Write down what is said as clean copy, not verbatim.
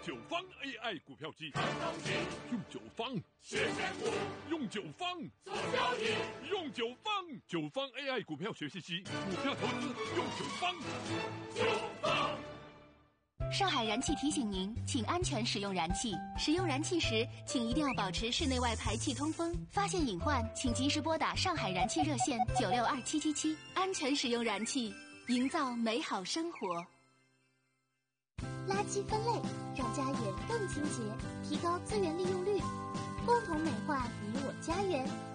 9方 AI 股票机，用9方实现股， 用9方做交易， 用9方9方 AI 股票学习机，股票投资用9方。 9方。 上海燃气提醒您，请安全使用燃气。使用燃气时，请一定要保持室内外排气通风。发现隐患，请及时拨打上海燃气热线962777。安全使用燃气，营造美好生活。 垃圾分类，让家园更清洁，提高资源利用率，共同美化你我家园。